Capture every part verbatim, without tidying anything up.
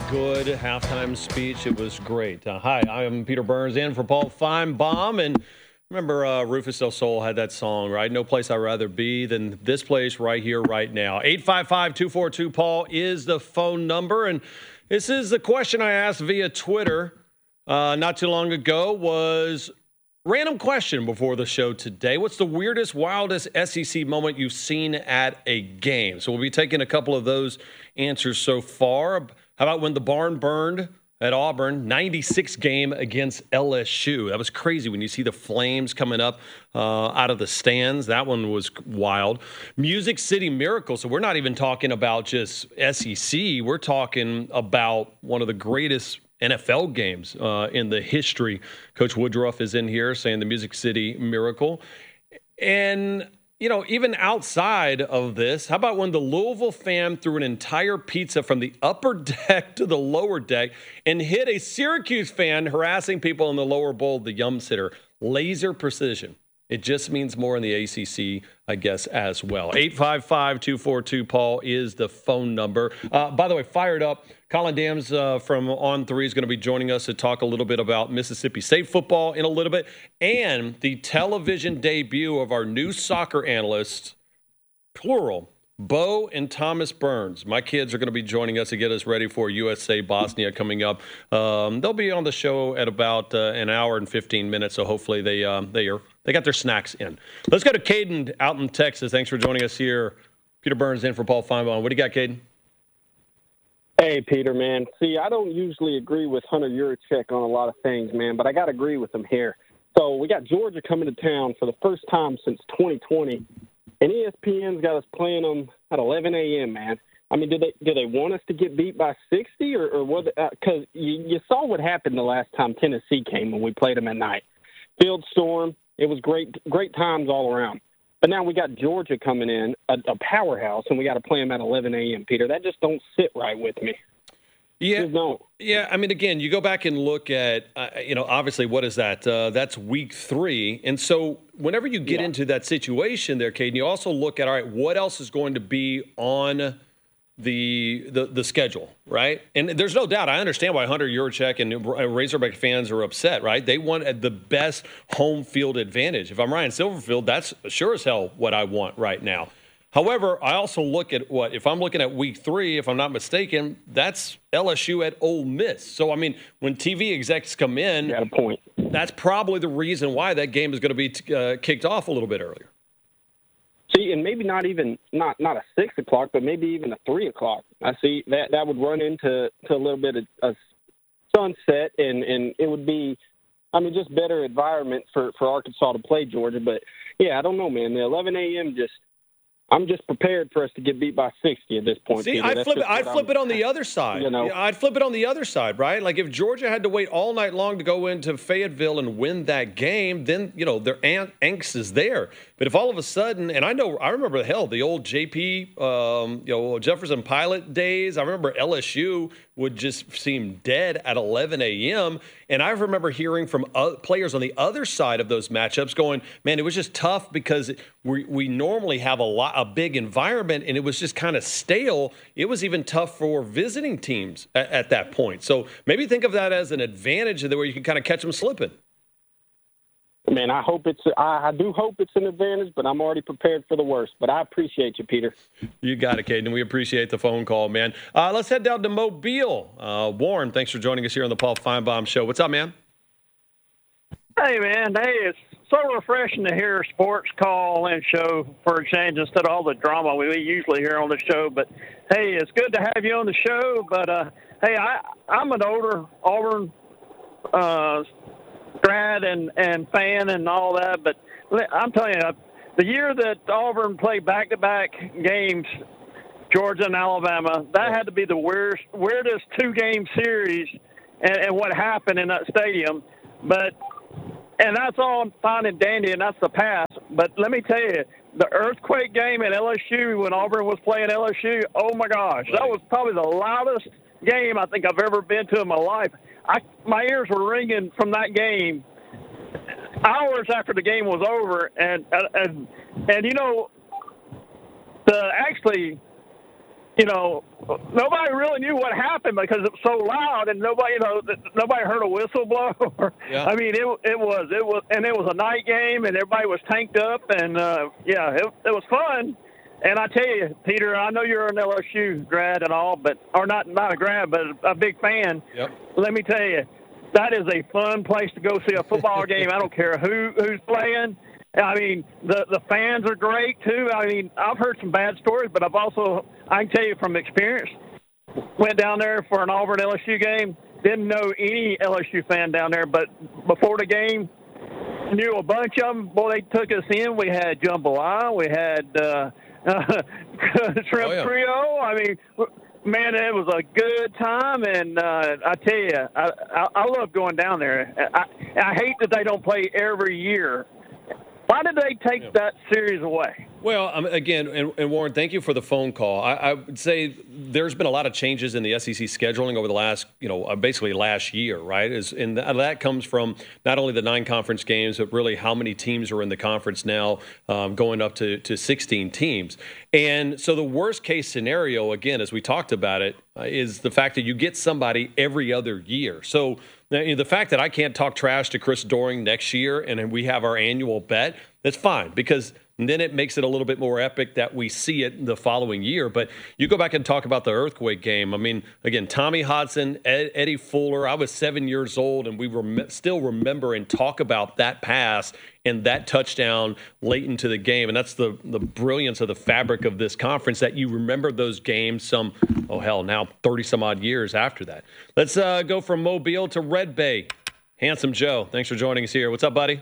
good halftime speech. It was great. Uh, hi, I'm Peter Burns in for Paul Feinbaum. And remember, uh, Rufus Del Sol had that song, right? No place I'd rather be than this place right here, right now. eight five five, two four two, Paul is the phone number. And this is the question I asked via Twitter uh, not too long ago was, random question before the show today. What's the weirdest, wildest S E C moment you've seen at a game? So we'll be taking a couple of those answers so far. How about when the barn burned at Auburn, ninety-six game against L S U? That was crazy when you see the flames coming up uh, out of the stands. That one was wild. Music City Miracle. So we're not even talking about just S E C. We're talking about one of the greatest N F L games uh, in the history. Coach Woodruff is in here saying the Music City Miracle. And, you know, even outside of this, how about when the Louisville fan threw an entire pizza from the upper deck to the lower deck and hit a Syracuse fan harassing people in the lower bowl, the Yum Sitter? Laser precision. It just means more in the A C C, I guess, as well. eight five five, two four two, Paul is the phone number. Uh, by the way, fired up. Colin Dams uh, from On three is going to be joining us to talk a little bit about Mississippi State football in a little bit, and the television debut of our new soccer analysts, plural, Bo and Thomas Burns. My kids are going to be joining us to get us ready for U S A Bosnia coming up. Um, they'll be on the show at about uh, an hour and fifteen minutes, so hopefully they um, they are they got their snacks in. Let's go to Caden out in Texas. Thanks for joining us here. Peter Burns in for Paul Feinbaum. What do you got, Caden? Hey, Peter, man. See, I don't usually agree with Hunter Yurachek on a lot of things, man, but I got to agree with him here. So we got Georgia coming to town for the first time since twenty twenty, and E S P N's got us playing them at eleven a.m., man. I mean, do they do they want us to get beat by sixty, or, or what? Because uh, you, you saw what happened the last time Tennessee came when we played them at night. Field storm. It was great, great times all around. But now we got Georgia coming in, a, a powerhouse, and we got to play them at eleven a.m., Peter. That just don't sit right with me. Yeah, just don't. Yeah. I mean, again, you go back and look at, uh, you know, obviously, what is that? Uh, that's week three. And so whenever you get yeah. into that situation there, Caden, you also look at, all right, what else is going to be on the the, the schedule, right? And there's no doubt, I understand why Hunter Yurachek and Razorback fans are upset, right? They want the best home field advantage. If I'm Ryan Silverfield, that's sure as hell what I want right now. However, I also look at what, if I'm looking at week three, if I'm not mistaken, that's L S U at Ole Miss. So, I mean, when T V execs come in, you got a point. That's probably the reason why that game is going to be uh, kicked off a little bit earlier. See, and maybe not even not not a six o'clock, but maybe even a three o'clock. I see that that would run into to a little bit of a sunset, and, and it would be, I mean, just better environment for, for Arkansas to play Georgia. But yeah, I don't know, man. The eleven a.m. just. I'm just prepared for us to get beat by sixty at this point. See, Peter. I'd That's flip it. I'd what flip I'm- it on the other side. You know, I'd flip it on the other side, right? Like if Georgia had to wait all night long to go into Fayetteville and win that game, then you know their an- angst is there. But if all of a sudden, and I know, I remember hell the old J P, um, you know, Jefferson Pilot days. I remember L S U would just seem dead at eleven a.m. And I remember hearing from uh, players on the other side of those matchups going, "Man, it was just tough because we we normally have a lot a big environment, and it was just kind of stale. It was even tough for visiting teams at, at that point. So maybe think of that as an advantage, where you can kind of catch them slipping." Man, I hope it's. I, I do hope it's an advantage, but I'm already prepared for the worst. But I appreciate you, Peter. You got it, Caden. We appreciate the phone call, man. Uh, let's head down to Mobile. Uh, Warren, thanks for joining us here on the Paul Feinbaum Show. What's up, man? Hey, man. Hey, it's so refreshing to hear a sports call and show for a change instead of all the drama we usually hear on the show. But hey, it's good to have you on the show. But uh, hey, I I'm an older Auburn Uh, grad and, and fan and all that, but I'm telling you, the year that Auburn played back-to-back games, Georgia and Alabama, that had to be the weirdest, weirdest two-game series, and, and what happened in that stadium. But and that's all fine and dandy, and that's the past. But let me tell you, the earthquake game at L S U when Auburn was playing L S U, oh my gosh, that was probably the loudest game I think I've ever been to in my life. I, my ears were ringing from that game hours after the game was over, and and and you know, the actually you know, nobody really knew what happened because it was so loud, and nobody, you know, nobody heard a whistle blow. Yeah. I mean, it it was it was, and it was a night game, and everybody was tanked up, and uh, yeah, it it was fun. And I tell you, Peter, I know you're an L S U grad and all, but or not not a grad, but a big fan. Yep. Let me tell you, that is a fun place to go see a football game. I don't care who who's playing. I mean, the the fans are great too. I mean, I've heard some bad stories, but I've also, I can tell you from experience, went down there for an Auburn L S U game. Didn't know any L S U fan down there, but before the game, knew a bunch of them. Boy, they took us in. We had jambalaya. We had uh, uh, shrimp oh, yeah. trio. I mean, man, it was a good time. And uh, I tell you, I, I, I love going down there. I, I hate that they don't play every year. Why did they take yeah. that series away? Well, um, again, and, and Warren, thank you for the phone call. I, I would say there's been a lot of changes in the S E C scheduling over the last, you know, basically last year, right? Is and that comes from not only the nine conference games, but really how many teams are in the conference now, um, going up to, to sixteen teams. And so the worst case scenario, again, as we talked about it, uh, is the fact that you get somebody every other year. So now, you know, the fact that I can't talk trash to Chris Doering next year and we have our annual bet, that's fine, because then it makes it a little bit more epic that we see it the following year. But you go back and talk about the earthquake game. I mean, again, Tommy Hodson, Ed, Eddie Fuller. I was seven years old, and we rem- still remember and talk about that pass and that touchdown late into the game. And that's the, the brilliance of the fabric of this conference, that you remember those games some, oh, hell, now thirty-some-odd years after that. Let's uh, go from Mobile to Red Bay. Handsome Joe, thanks for joining us here. What's up, buddy?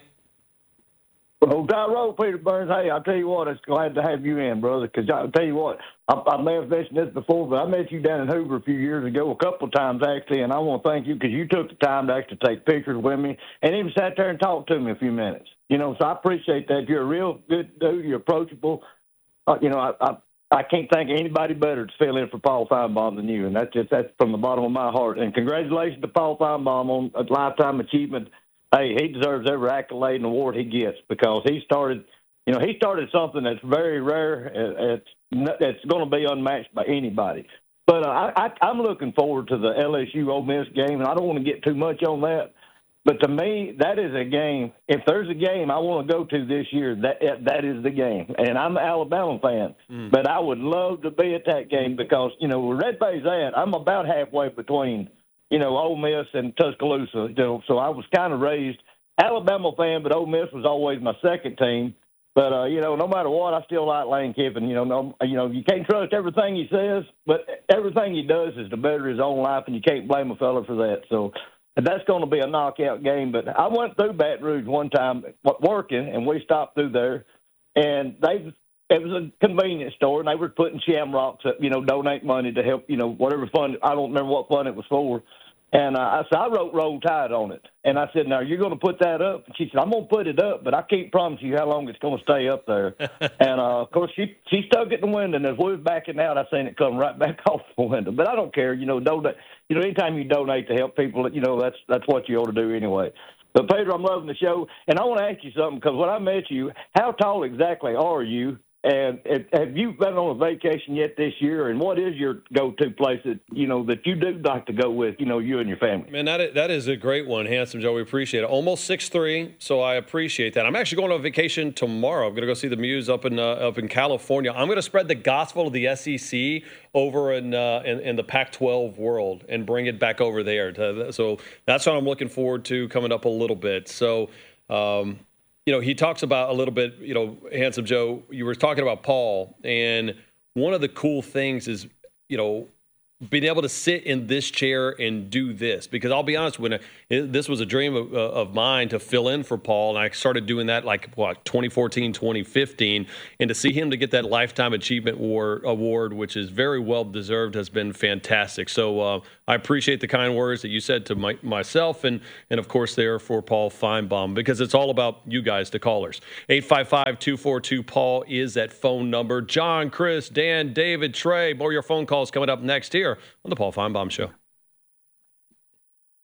Well, Tyrone, Peter Burns, hey, I'll tell you what, it's glad to have you in, brother, because I'll tell you what, I, I may have mentioned this before, but I met you down in Hoover a few years ago, a couple of times, actually, and I want to thank you because you took the time to actually take pictures with me and even sat there and talked to me a few minutes. You know, so I appreciate that. You're a real good dude. You're approachable. Uh, you know, I, I I can't think of anybody better to fill in for Paul Feinbaum than you, and that's just that's from the bottom of my heart. And congratulations to Paul Feinbaum on a lifetime achievement. Hey, he deserves every accolade and award he gets because he started, you know, he started something that's very rare. It's it's going to be unmatched by anybody. But uh, I, I, I'm looking forward to the L S U Ole Miss game, and I don't want to get too much on that. But to me, that is a game. If there's a game I want to go to this year, that that is the game. And I'm an Alabama fan, mm. but I would love to be at that game because, you know, where Red Bay's at, I'm about halfway between, you know, Ole Miss and Tuscaloosa. You know, so I was kind of raised Alabama fan, but Ole Miss was always my second team. But, uh, you know, no matter what, I still like Lane Kiffin. You know, no, you know, you can't trust everything he says, but everything he does is to better his own life, and you can't blame a fella for that. So that's going to be a knockout game. But I went through Baton Rouge one time working, and we stopped through there, and they it was a convenience store, and they were putting shamrocks up, you know, donate money to help, you know, whatever fund. I don't remember what fund it was for. And uh, I said, I wrote Roll Tide on it. And I said, now, you're going to put that up? And she said, I'm going to put it up, but I can't promise you how long it's going to stay up there. and, uh, of course, she she stuck it in the window, and as we was backing out, I seen it come right back off the window. But I don't care. You know, donate. You know, anytime you donate to help people, you know, that's that's what you ought to do anyway. But, Pedro, I'm loving the show. And I want to ask you something, because when I met you, how tall exactly are you? And have you been on a vacation yet this year? And what is your go-to place that, you know, that you do like to go with, you know, you and your family? Man, that is, that is a great one, Handsome Joe. We appreciate it. Almost six three, so I appreciate that. I'm actually going on vacation tomorrow. I'm going to go see the Muse up in uh, up in California. I'm going to spread the gospel of the S E C over in, uh, in, in the Pac twelve world and bring it back over there. To, so that's what I'm looking forward to coming up a little bit. So, um you know, he talks about a little bit, you know, Handsome Joe, you were talking about Paul, and one of the cool things is, you know, being able to sit in this chair and do this. Because I'll be honest, when it, this was a dream of, uh, of mine to fill in for Paul, and I started doing that like, what, twenty fourteen, twenty fifteen, and to see him to get that Lifetime Achievement Award, award which is very well-deserved, has been fantastic. So uh, I appreciate the kind words that you said to my, myself and, and, of course, there for Paul Feinbaum, because it's all about you guys, the callers. eight five five, two four two, Paul is that phone number. John, Chris, Dan, David, Trey, more of your phone calls coming up next here on the Paul Feinbaum Show.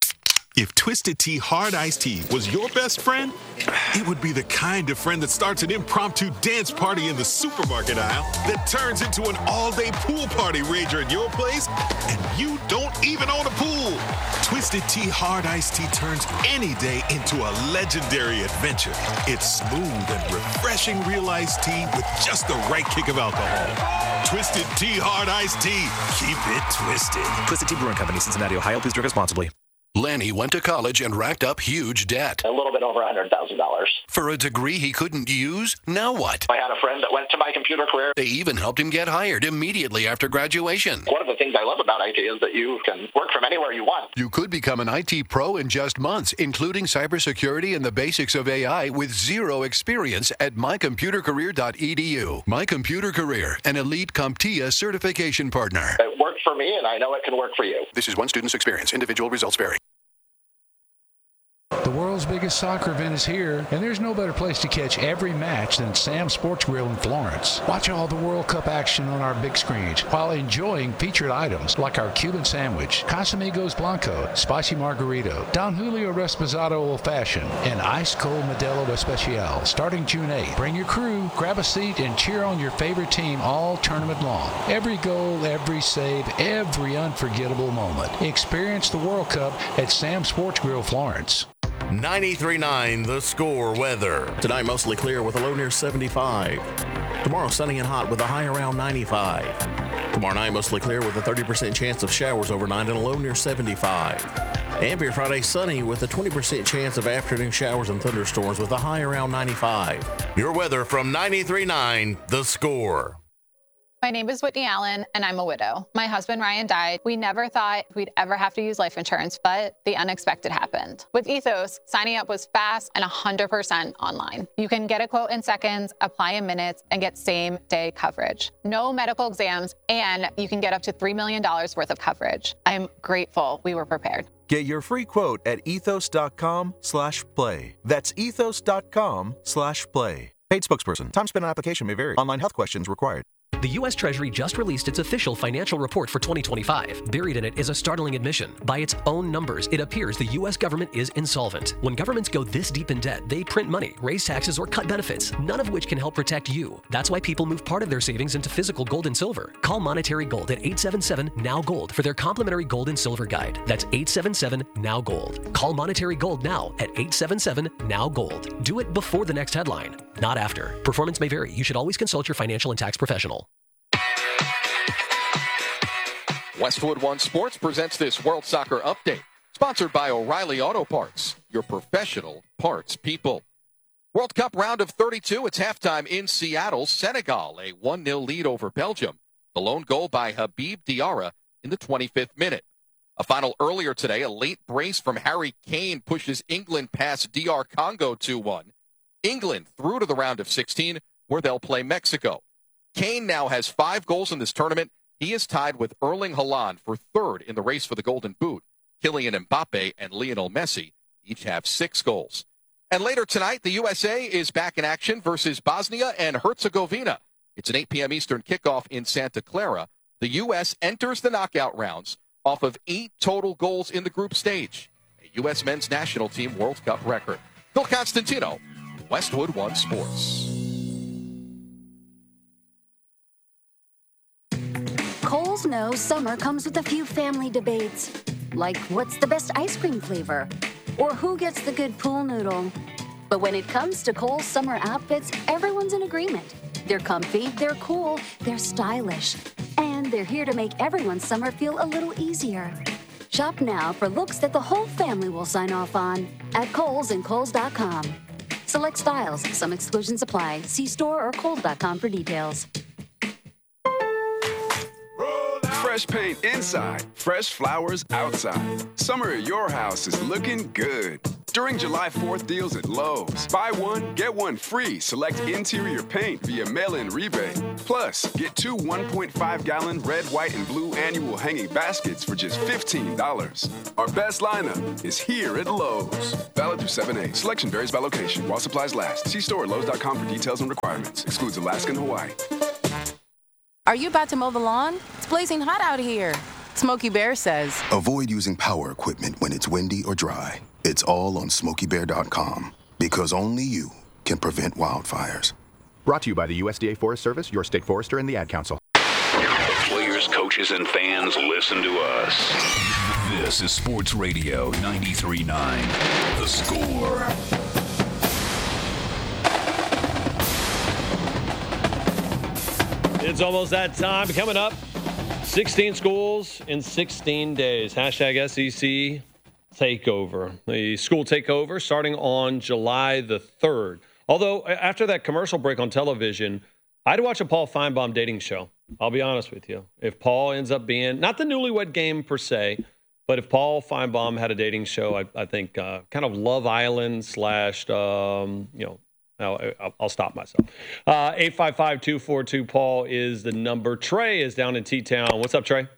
If Twisted Tea Hard Iced Tea was your best friend, it would be the kind of friend that starts an impromptu dance party in the supermarket aisle that turns into an all-day pool party rager at your place, and you don't even own a pool. Twisted Tea Hard Iced Tea turns any day into a legendary adventure. It's smooth and refreshing real iced tea with just the right kick of alcohol. Twisted Tea Hard Iced Tea. Keep it twisted. Twisted Tea Brewing Company, Cincinnati, Ohio. Please drink responsibly. Lanny went to college and racked up huge debt. A little bit over one hundred thousand dollars. For a degree he couldn't use? Now what? I had a friend that went to My Computer Career. They even helped him get hired immediately after graduation. One of the things I love about I T is that you can work from anywhere you want. You could become an I T pro in just months, including cybersecurity and the basics of A I with zero experience at my computer career dot e d u. My Computer Career, an elite CompTIA certification partner. It worked for me, and I know it can work for you. This is one student's experience. Individual results vary. The world's biggest soccer event is here, and there's no better place to catch every match than Sam's Sports Grill in Florence. Watch all the World Cup action on our big screens while enjoying featured items like our Cuban sandwich, Casamigos Blanco, Spicy Margarito, Don Julio Resposado Old Fashioned, and Ice Cold Modelo Especial starting June eighth. Bring your crew, grab a seat, and cheer on your favorite team all tournament long. Every goal, every save, every unforgettable moment. Experience the World Cup at Sam's Sports Grill Florence. ninety-three point nine The Score weather. Tonight mostly clear with a low near seventy-five. Tomorrow sunny and hot with a high around ninety-five. Tomorrow night mostly clear with a thirty percent chance of showers overnight and a low near seventy-five. And for Friday sunny with a twenty percent chance of afternoon showers and thunderstorms with a high around ninety-five. Your weather from ninety-three point nine The Score. My name is Whitney Allen, and I'm a widow. My husband, Ryan, died. We never thought we'd ever have to use life insurance, but the unexpected happened. With Ethos, signing up was fast and one hundred percent online. You can get a quote in seconds, apply in minutes, and get same-day coverage. No medical exams, and you can get up to three million dollars worth of coverage. I'm grateful we were prepared. Get your free quote at ethos.com slash play. That's ethos.com slash play. Paid spokesperson. Time spent on application may vary. Online health questions required. The U S Treasury just released its official financial report for twenty twenty-five. Buried in it is a startling admission. By its own numbers, it appears the U S government is insolvent. When governments go this deep in debt, they print money, raise taxes, or cut benefits, none of which can help protect you. That's why people move part of their savings into physical gold and silver. Call Monetary Gold at eight seven seven, N O W, GOLD for their complimentary gold and silver guide. That's eight seven seven, N O W, GOLD. Call Monetary Gold now at eight seven seven, N O W, GOLD. Do it before the next headline, not after. Performance may vary. You should always consult your financial and tax professional. Westwood One Sports presents this World Soccer Update, sponsored by O'Reilly Auto Parts, your professional parts people. World Cup round of thirty-two, it's halftime in Seattle. Senegal, a one nil lead over Belgium. The lone goal by Habib Diarra in the twenty-fifth minute. A final earlier today, a late brace from Harry Kane pushes England past D R Congo two one. England through to the round of sixteen, where they'll play Mexico. Kane now has five goals in this tournament. He is tied with Erling Haaland for third in the race for the Golden Boot. Kylian Mbappe and Lionel Messi each have six goals. And later tonight, the U S A is back in action versus Bosnia and Herzegovina. It's an eight p.m. Eastern kickoff in Santa Clara. The U S enters the knockout rounds off of eight total goals in the group stage. A U S men's national team World Cup record. Phil Constantino, Westwood One Sports. Kohl's knows summer comes with a few family debates, like what's the best ice cream flavor, or who gets the good pool noodle. But when it comes to Kohl's summer outfits, everyone's in agreement. They're comfy, they're cool, they're stylish, and they're here to make everyone's summer feel a little easier. Shop now for looks that the whole family will sign off on at Kohl's and Kohl's dot com. Select styles, some exclusions apply. See store or Kohl's dot com for details. Fresh paint inside, fresh flowers outside. Summer at your house is looking good. During July fourth deals at Lowe's, buy one, get one free. Select interior paint via mail-in rebate. Plus, get two one point five gallon red, white, and blue annual hanging baskets for just fifteen dollars. Our best lineup is here at Lowe's. Valid through seven eight. Selection varies by location while supplies last. See store at Lowe's dot com for details and requirements. Excludes Alaska and Hawaii. Are you about to mow the lawn? It's blazing hot out here. Smokey Bear says, avoid using power equipment when it's windy or dry. It's all on smokey bear dot com because only you can prevent wildfires. Brought to you by the U S D A Forest Service, your state forester, and the Ad Council. Players, coaches, and fans, listen to us. This is Sports Radio ninety-three point nine, The Score. It's almost that time. Coming up, sixteen schools in sixteen days. Hashtag S E C Takeover. The school takeover starting on July the third. Although, after that commercial break on television, I'd watch a Paul Feinbaum dating show. I'll be honest with you. If Paul ends up being, not the Newlywed Game per se, but if Paul Feinbaum had a dating show, I, I think uh, kind of Love Island slash, um, you know, I'll, I'll stop myself. Uh, eight five five, two four two, Paul is the number. Trey is down in T-Town. What's up, Trey?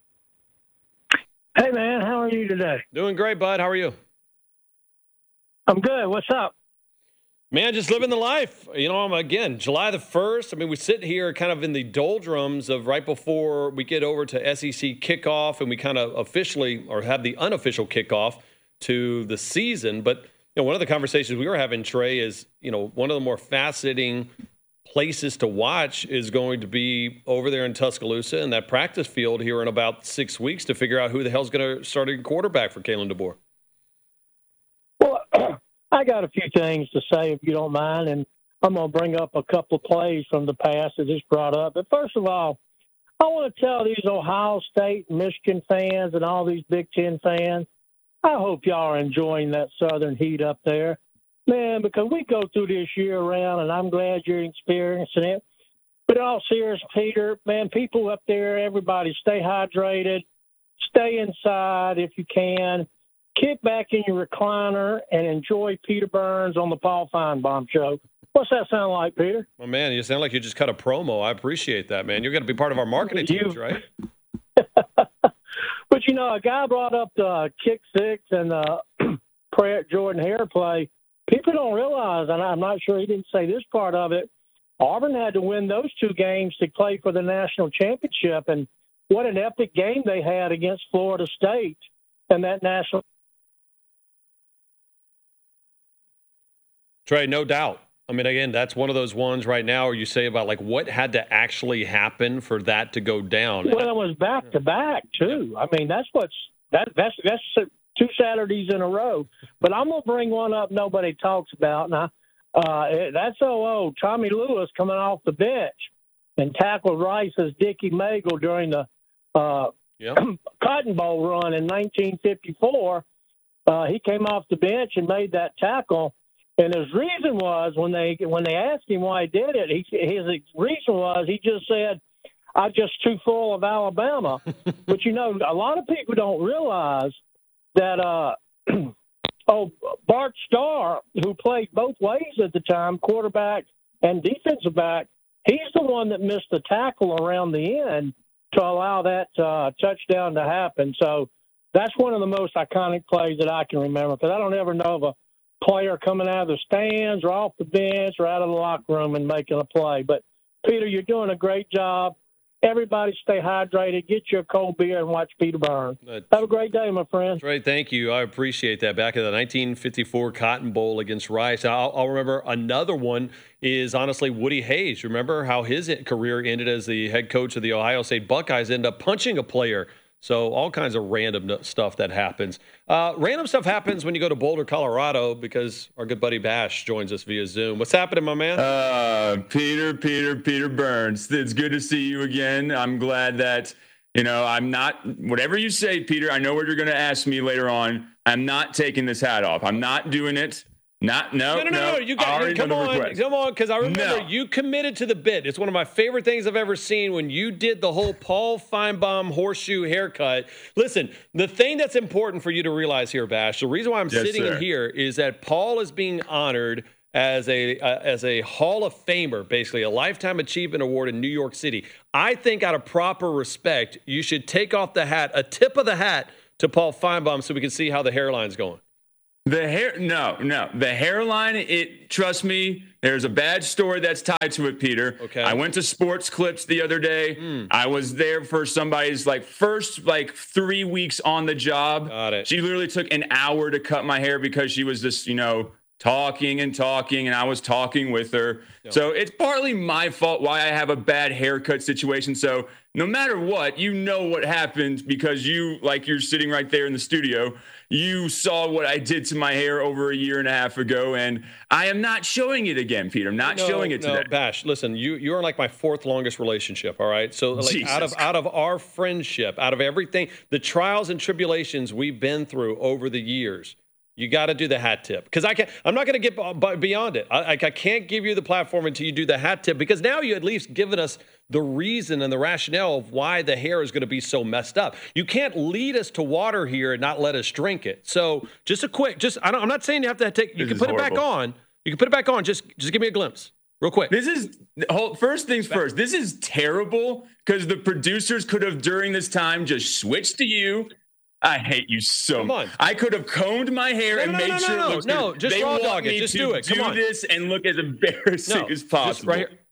Hey, man. How are you today? Doing great, bud. How are you? I'm good. What's up? Man, just living the life. You know, I'm again, July the first. I mean, we sit here kind of in the doldrums of right before we get over to S E C kickoff, and we kind of officially or have the unofficial kickoff to the season. But, you know, one of the conversations we were having, Trey, is, you know, one of the more fascinating places to watch is going to be over there in Tuscaloosa in that practice field here in about six weeks to figure out who the hell's going to start at quarterback for Kalen DeBoer. Well, I got a few things to say, if you don't mind, and I'm going to bring up a couple of plays from the past that just brought up. But first of all, I want to tell these Ohio State and Michigan fans and all these Big Ten fans, I hope y'all are enjoying that southern heat up there. Man, because we go through this year round, and I'm glad you're experiencing it. But in all seriousness, Peter, man, people up there, everybody stay hydrated, stay inside if you can. Kick back in your recliner and enjoy Peter Burns on the Paul Feinbaum Show. What's that sound like, Peter? Well, man, you sound like you just cut a promo. I appreciate that, man. You're going to be part of our marketing teams, right? But, you know, a guy brought up the kick six and the Pratt Jordan Hare play. People don't realize, and I'm not sure he didn't say this part of it, Auburn had to win those two games to play for the national championship. And what an epic game they had against Florida State and that national. Trey, no doubt. I mean, again, that's one of those ones right now where you say about, like, what had to actually happen for that to go down. Well, it was back-to-back, too. I mean, that's what's that, – that's, that's two Saturdays in a row. But I'm going to bring one up nobody talks about. Now, uh, that's oh oh, Tommy Lewis coming off the bench and tackled Rice's Dickie Magle during the uh, yep. Cotton Bowl run in nineteen fifty-four. Uh, he came off the bench and made that tackle. And his reason was when they when they asked him why he did it, he, his reason was he just said, "I'm just too full of Alabama." But you know, a lot of people don't realize that. Uh, oh, Bart Starr, who played both ways at the time, quarterback and defensive back, he's the one that missed the tackle around the end to allow that uh, touchdown to happen. So that's one of the most iconic plays that I can remember because I don't ever know of a player coming out of the stands or off the bench or out of the locker room and making a play. But, Peter, you're doing a great job. Everybody stay hydrated. Get you a cold beer and watch Peter Burns. Have a great day, my friend. Great, thank you. I appreciate that. Back in the nineteen fifty-four Cotton Bowl against Rice. I'll, I'll remember another one is, honestly, Woody Hayes. Remember how his career ended as the head coach of the Ohio State Buckeyes, ended up punching a player. So all kinds of random stuff that happens. Uh, random stuff happens when you go to Boulder, Colorado, because our good buddy Bash joins us via Zoom. What's happening, my man? Uh, Peter, Peter, Peter Burns. It's good to see you again. I'm glad that, you know, I'm not, whatever you say, Peter, I know what you're going to ask me later on. I'm not taking this hat off. I'm not doing it. Not no no no no, no. You got you, come on request. come on because I remember no. you committed to the bit. It's one of my favorite things I've ever seen when you did the whole Paul Feinbaum horseshoe haircut. Listen, the thing that's important for you to realize here, Bash, the reason why I'm yes, sitting sir. in here is that Paul is being honored as a uh, as a Hall of Famer, basically a Lifetime Achievement Award in New York City. I think out of proper respect, you should take off the hat, a tip of the hat to Paul Feinbaum, so we can see how the hairline's going. The hair, no, no. The hairline, it, trust me, there's a bad story that's tied to it, Peter. Okay. I went to Sports Clips the other day. Mm. I was there for somebody's like first like three weeks on the job. Got it. She literally took an hour to cut my hair because she was just, you know, talking and talking, and I was talking with her. Yeah. So it's partly my fault why I have a bad haircut situation. So no matter what, you know what happened because you, like you're sitting right there in the studio, you saw what I did to my hair over a year and a half ago, and I am not showing it again, Peter. I'm not no, showing it no, today. Bash, listen, you you are like my fourth longest relationship, all right? So like Jesus out of out of our friendship, out of everything, the trials and tribulations we've been through over the years, you got to do the hat tip. Because I can't, I'm not going to get b- beyond it. I, I can't give you the platform until you do the hat tip, because now you at least given us the reason and the rationale of why the hair is going to be so messed up. You can't lead us to water here and not let us drink it. So just a quick, just I don't, I'm not saying you have to take. You This can is put it back horrible. on. You can put it back on. Just just give me a glimpse, real quick. This is hold, first things first. This is terrible because the producers could have during this time just switched to you. I hate you so Come on. much. I could have combed my hair No, and no, made no, no, sure no, it looks no, good. just they raw want dog it. me Just to do it. Come on. this and look as embarrassing No, as just possible. right here.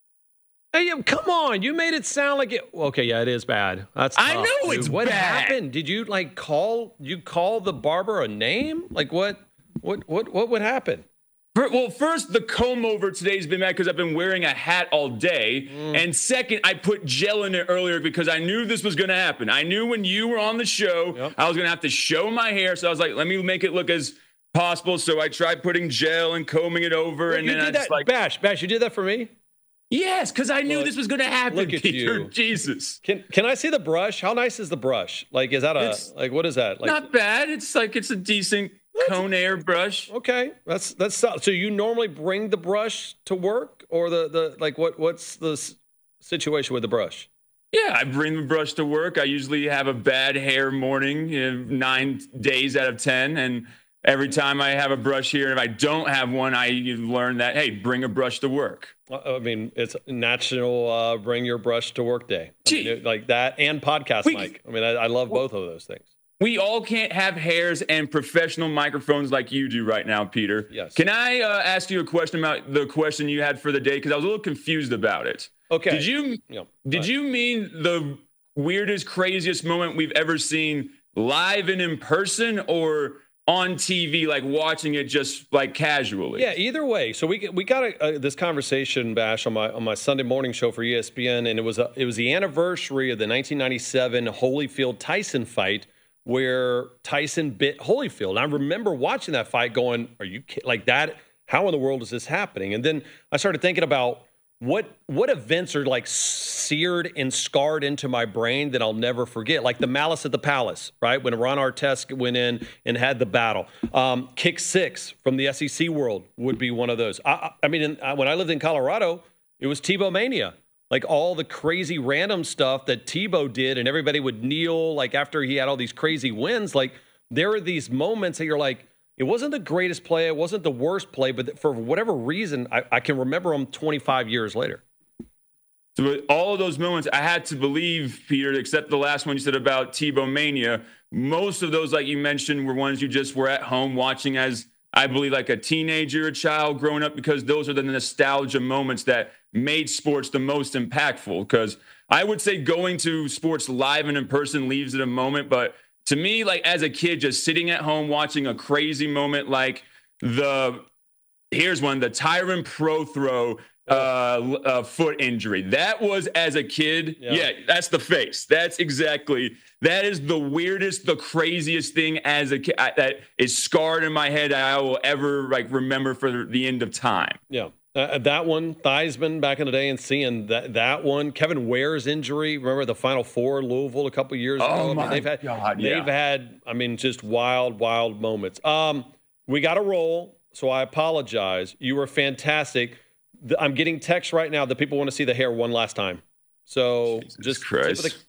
Hey, yeah, come on. You made it sound like it. Okay, yeah, it is bad. That's I tough, know dude. it's What bad. happened? Did you like call you call the barber a name? Like what what what what would happen? For- Well, first, the comb over today's been bad because I've been wearing a hat all day. Mm. And second, I put gel in it earlier because I knew this was going to happen. I knew when you were on the show, Yep. I was going to have to show my hair. So I was like, let me make it look as possible. So I tried putting gel and combing it over. Look, and you then I did just that, like, Bash, Bash, you did that for me? yes, because I knew Look- this was going to happen, look at Peter. you. Jesus. Can can I see the brush? How nice is the brush? Like is that a It's like what is that? Like Not bad. It's like it's a decent cone air brush. okay, that's that's so so you normally bring the brush to work or the the like what what's the s- situation with the brush? Yeah, I bring the brush to work. I usually have a bad hair morning, you know, nine days out of ten. And every time I have a brush here, if I don't have one, I learn that, hey, bring a brush to work. I mean, it's National uh, Bring Your Brush to Work Day. I mean, Gee. it- like that and podcast We- mic. I mean, I, I love both of those things. We all can't have hairs and professional microphones like you do right now, Peter. Yes. Can I uh, ask you a question about the question you had for the day? Because I was a little confused about it. Okay. Did you Yeah, did right. you mean the weirdest, craziest moment we've ever seen live and in person, or on T V, like watching it just like casually? Yeah, either way. So we we got a, uh, this conversation, Bash, on my on my Sunday morning show for E S P N, and it was a, it was the anniversary of the nineteen ninety-seven Holyfield Tyson fight, where Tyson bit Holyfield. And I remember watching that fight, going, "Are you ki- like that? How in the world is this happening?" And then I started thinking about what what events are like seared and scarred into my brain that I'll never forget, like the Malice at the Palace, right? When Ron Artest went in and had the battle. Um, kick six from the S E C world would be one of those. I, I I mean, in, uh, when I lived in Colorado, it was Tebow Mania. Like all the crazy random stuff that Tebow did, and everybody would kneel like after he had all these crazy wins. Like there are these moments that you're like, it wasn't the greatest play, it wasn't the worst play, but for whatever reason, I, I can remember them twenty-five years later. So with all of those moments, I had to believe, Peter, except the last one you said about Tebow Mania. Most of those, like you mentioned, were ones you just were at home watching as, I believe, like a teenager, a child growing up, because those are the nostalgia moments that made sports the most impactful. Because I would say going to sports live and in person leaves it a moment, but to me, like as a kid, just sitting at home watching a crazy moment like the, here's one, the Tyron Pro throw uh, uh, foot injury. That was as a kid. Yeah. Yeah, that's the face. That's exactly, that is the weirdest, the craziest thing as a kid that is scarred in my head I will ever like remember for the end of time. Yeah. Uh, that one, Theismann back in the day, and seeing that that one, Kevin Ware's injury. Remember the Final Four, Louisville, a couple years ago. Oh, I mean, my they've had, God, they've yeah. had. I mean, just wild, wild moments. Um, we got to roll, so I apologize. You were fantastic. The, I'm getting texts right now that people want to see the hair one last time. So Jesus just Christ. tip of the-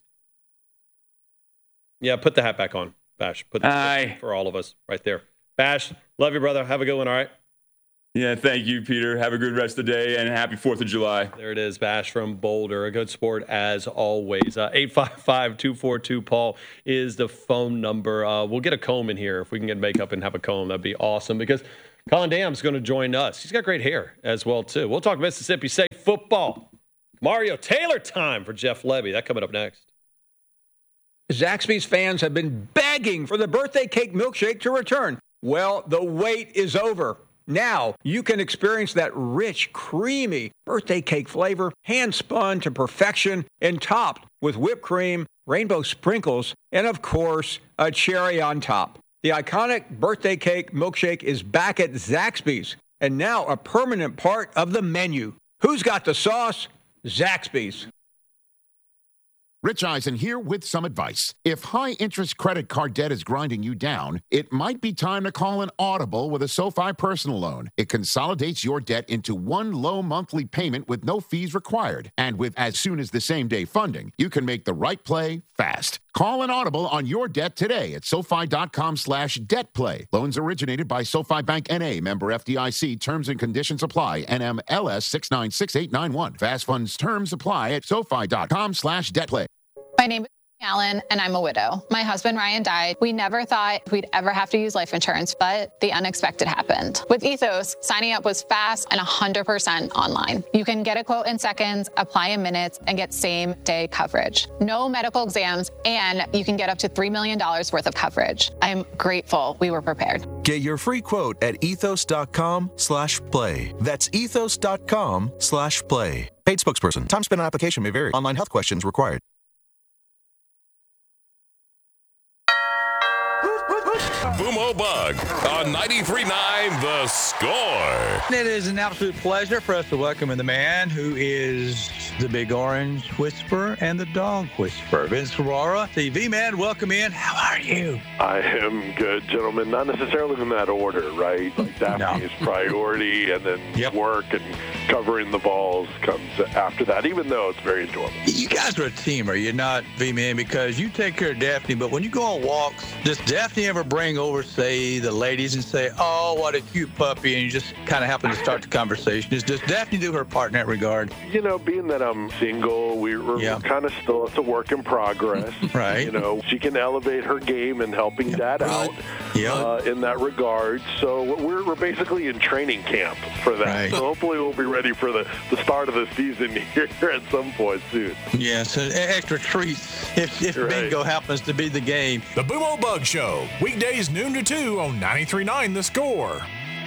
yeah, put the hat back on, Bash. Put the Aye. for all of us right there. Bash, love you, brother. Have a good one. All right. Yeah, thank you, Peter. Have a good rest of the day, and happy fourth of July. There it is, Bash from Boulder. A good sport as always. Uh, eight five five, two four two, Paul is the phone number. Uh, we'll get a comb in here. If we can get makeup and have a comb, that'd be awesome, because Colin Dam's going to join us. He's got great hair as well, too. We'll talk Mississippi State football. Mario Taylor time for Jeff Levy. That coming up next. Zaxby's fans have been begging for the birthday cake milkshake to return. Well, the wait is over. Now you can experience that rich, creamy birthday cake flavor, hand-spun to perfection and topped with whipped cream, rainbow sprinkles, and, of course, a cherry on top. The iconic birthday cake milkshake is back at Zaxby's and now a permanent part of the menu. Who's got the sauce? Zaxby's. Rich Eisen here with some advice. If high-interest credit card debt is grinding you down, it might be time to call an Audible with a SoFi personal loan. It consolidates your debt into one low monthly payment with no fees required. And with as soon as the same-day funding, you can make the right play fast. Call an Audible on your debt today at SoFi.com slash debt play. Loans originated by SoFi Bank N A, member F D I C. Terms and conditions apply. N M L S six nine six eight nine one. Fast funds terms apply at SoFi.com slash debt play. My name is Allen, and I'm a widow. My husband, Ryan, died. We never thought we'd ever have to use life insurance, but the unexpected happened. With Ethos, signing up was fast and one hundred percent online. You can get a quote in seconds, apply in minutes, and get same-day coverage. No medical exams, and you can get up to three million dollars worth of coverage. I'm grateful we were prepared. Get your free quote at ethos.com slash play. That's ethos.com slash play. Paid spokesperson. Time spent on application may vary. Online health questions required. Boomo Bug on ninety-three point nine The Score. It is an absolute pleasure for us to welcome in the man who is the Big Orange Whisperer and the Dog Whisperer. Vince Ferrara, T V man, welcome in. How are you? I am good, gentlemen. Not necessarily in that order, right? Like Daphne is priority, and then yep. work and covering the balls comes after that, even though it's very enjoyable. You guys are a team, are you not, V-Man? Because you take care of Daphne, but when you go on walks, does Daphne ever bring over, say, the ladies and say, oh, what a cute puppy, and you just kind of happen to start the conversation? Is, does Daphne do her part in that regard? You know, being that I'm single, we, we're yeah. kind of still, it's a work in progress. Right. You know, she can elevate her game in helping Dad out yeah. uh, in that regard. So we're, we're basically in training camp for that. Right. So hopefully we'll be ready for the, the start of the season here at some point soon. Yeah, so extra treats if, if right. bingo happens to be the game. The Boomo Bug Show, weekdays noon to two on ninety-three point nine The Score.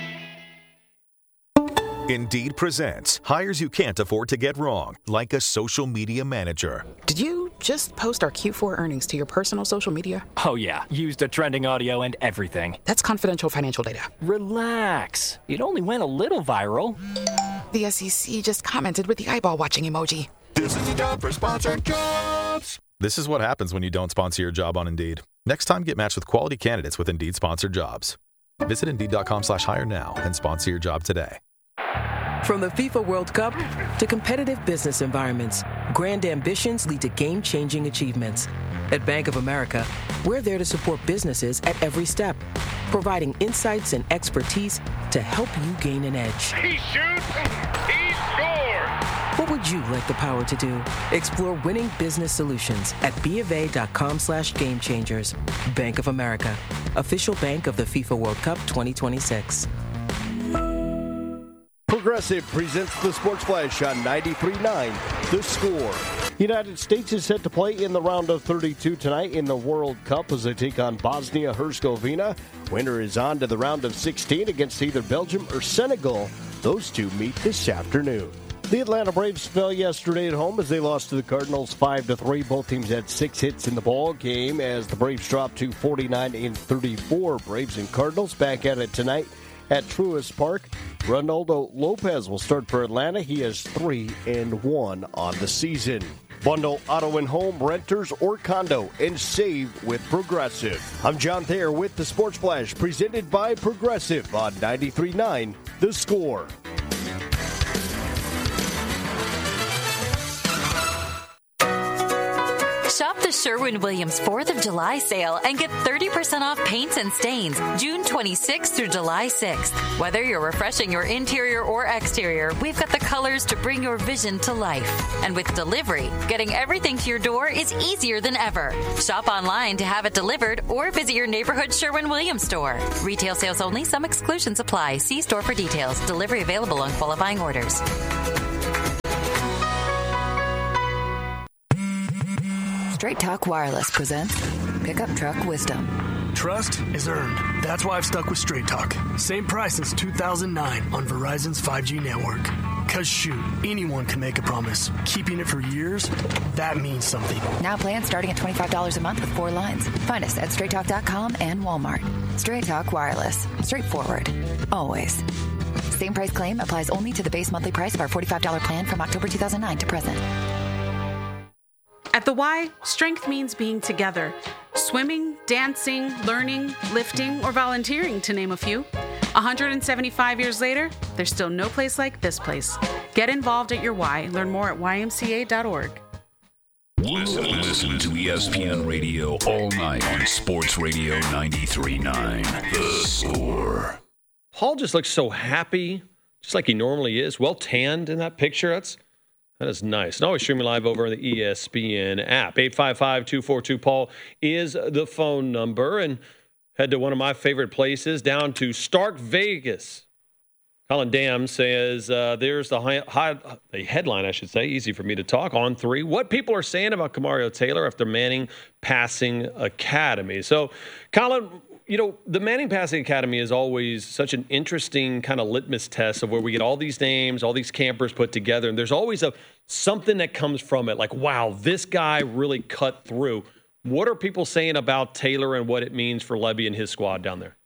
Indeed presents hires you can't afford to get wrong, like a social media manager. Did you just post our Q four earnings to your personal social media? Oh, yeah. Used the trending audio and everything. That's confidential financial data. Relax. It only went a little viral. The S E C just commented with the eyeball watching emoji. This is the job for sponsored jobs. This is what happens when you don't sponsor your job on Indeed. Next time, get matched with quality candidates with Indeed sponsored jobs. Visit Indeed.com slash hire now and sponsor your job today. From the FIFA World Cup to competitive business environments, grand ambitions lead to game-changing achievements. At Bank of America, we're there to support businesses at every step, providing insights and expertise to help you gain an edge. He shoots, he scores! What would you like the power to do? Explore winning business solutions at BofA.com slash game changers. Bank of America, official bank of the FIFA World Cup twenty twenty-six. Progressive presents the Sports Flash on ninety-three point nine The Score. United States is set to play in the round of thirty-two tonight in the World Cup as they take on Bosnia-Herzegovina. Winner is on to the round of sixteen against either Belgium or Senegal. Those two meet this afternoon. The Atlanta Braves fell yesterday at home as they lost to the Cardinals five to three. Both teams had six hits in the ball game as the Braves dropped to forty-nine and thirty-four. Braves and Cardinals back at it tonight at Truist Park. Ronaldo Lopez will start for Atlanta. He has three and one on the season. Bundle auto and home, renters, or condo, and save with Progressive. I'm John Thayer with the Sports Flash, presented by Progressive on ninety-three point nine The Score. Shop the Sherwin-Williams fourth of July sale and get thirty percent off paints and stains June twenty-sixth through July sixth. Whether you're refreshing your interior or exterior, we've got the colors to bring your vision to life. And with delivery, getting everything to your door is easier than ever. Shop online to have it delivered or visit your neighborhood Sherwin-Williams store. Retail sales only. Some exclusions apply. See store for details. Delivery available on qualifying orders. Straight Talk Wireless presents Pickup Truck Wisdom. Trust is earned. That's why I've stuck with Straight Talk. Same price since two thousand nine on Verizon's five G network. Cause shoot, anyone can make a promise. Keeping it for years, that means something. Now plans starting at twenty-five dollars a month with four lines. Find us at straight talk dot com and Walmart. Straight Talk Wireless. Straightforward. Always. Same price claim applies only to the base monthly price of our forty-five dollars plan from October two thousand nine to present. At the Y, strength means being together. Swimming, dancing, learning, lifting, or volunteering, to name a few. one hundred seventy-five years later, there's still no place like this place. Get involved at your Y. Learn more at y m c a dot org. Listen, listen to E S P N Radio all night on Sports Radio ninety-three point nine. The Score. Paul just looks so happy, just like he normally is. Well tanned in that picture. That's That is nice. And always streaming live over on the E S P N app. eight five five, two four two, Paul is the phone number. And head to one of my favorite places, down to Stark Vegas. Colin Dam says uh, there's the, high, high, the headline, I should say, easy for me to talk, on three. What people are saying about Kamario Taylor after Manning Passing Academy. So, Colin, you know, the Manning Passing Academy is always such an interesting kind of litmus test of where we get all these names, all these campers put together, and there's always a something that comes from it, like, wow, this guy really cut through. What are people saying about Taylor and what it means for Lebby and his squad down there?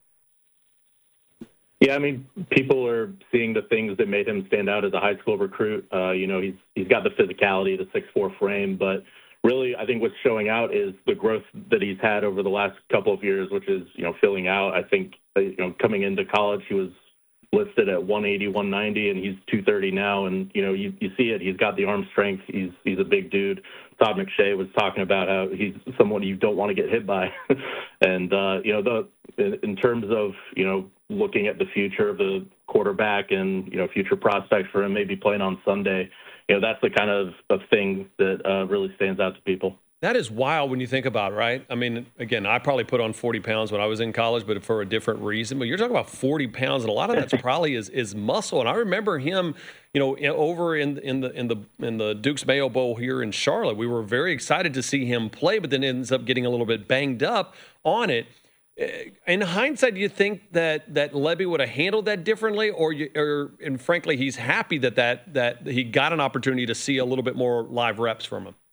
Yeah, I mean, people are seeing the things that made him stand out as a high school recruit. Uh, you know, he's he's got the physicality, the six four frame, but really, I think what's showing out is the growth that he's had over the last couple of years, which is, you know, filling out. I think, you know, coming into college, he was listed at one eighty, one ninety, and he's two thirty now. And, you know, you, you see it. He's got the arm strength. He's he's a big dude. Todd McShay was talking about how he's someone you don't want to get hit by. and, uh, you know, the in, in terms of, you know, looking at the future of the quarterback and, you know, future prospects for him maybe playing on Sunday, you know, that's the kind of, of thing that uh, really stands out to people. That is wild when you think about it, right? I mean, again, I probably put on forty pounds when I was in college, but for a different reason. But you're talking about forty pounds, and a lot of that's probably is is muscle. And I remember him, you know, over in in the in the in the Duke's Mayo Bowl here in Charlotte. We were very excited to see him play, but then ends up getting a little bit banged up on it. In hindsight, do you think that that Lebby would have handled that differently, or, you, or and frankly, he's happy that, that that he got an opportunity to see a little bit more live reps from him?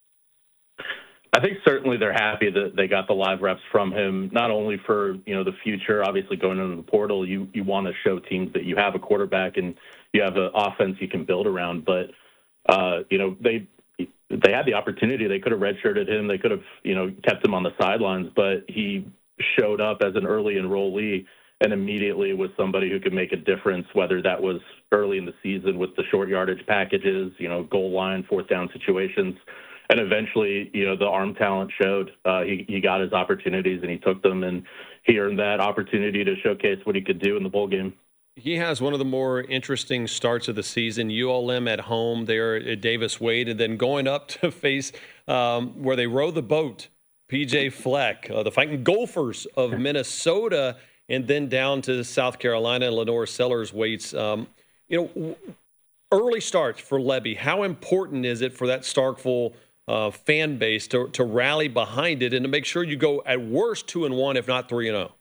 I think certainly they're happy that they got the live reps from him, not only for, you know, the future, obviously going into the portal, you, you want to show teams that you have a quarterback and you have an offense you can build around. But, uh, you know, they they had the opportunity. They could have redshirted him. They could have, you know, kept him on the sidelines. But he showed up as an early enrollee and immediately was somebody who could make a difference, whether that was early in the season with the short yardage packages, you know, goal line, fourth down situations. And eventually, you know, the arm talent showed. Uh, he, he got his opportunities and he took them, and he earned that opportunity to showcase what he could do in the bowl game. He has one of the more interesting starts of the season. U L M at home there at Davis Wade, and then going up to face um, where they row the boat, P J Fleck, uh, the Fighting Gophers of Minnesota, and then down to South Carolina and Lenore Sellers waits. Um, you know, early starts for Lebby. How important is it for that Starkville Uh, fan base to to rally behind it and to make sure you go at worst two and one, if not three and zero?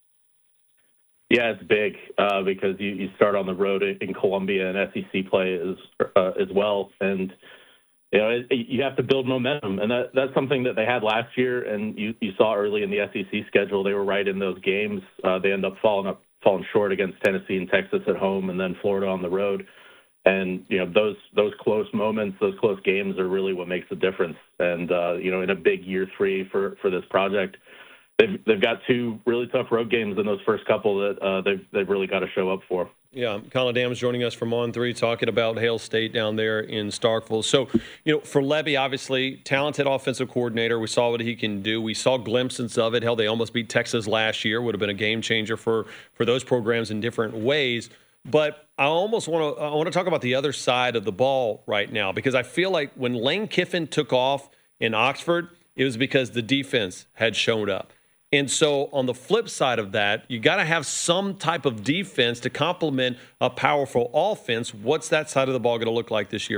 Yeah, it's big uh, because you, you start on the road in Columbia and S E C play as uh, as well, and you know it, you have to build momentum, and that that's something that they had last year, and you, you saw early in the S E C schedule they were right in those games. Uh, they end up falling up falling short against Tennessee and Texas at home, and then Florida on the road. And, you know, those those close moments, those close games are really what makes the difference. And, uh, you know, in a big year three for, for this project, they've they've got two really tough road games in those first couple that uh, they've they've really got to show up for. Yeah, Colin Dams joining us from On three, talking about Hail State down there in Starkville. So, you know, for Lebby, obviously, talented offensive coordinator. We saw what he can do. We saw glimpses of it. Hell, they almost beat Texas last year. Would have been a game changer for, for those programs in different ways. But I almost want to I want to talk about the other side of the ball right now, because I feel like when Lane Kiffin took off in Oxford, it was because the defense had shown up. And so on the flip side of that, you got to have some type of defense to complement a powerful offense. What's that side of the ball going to look like this year?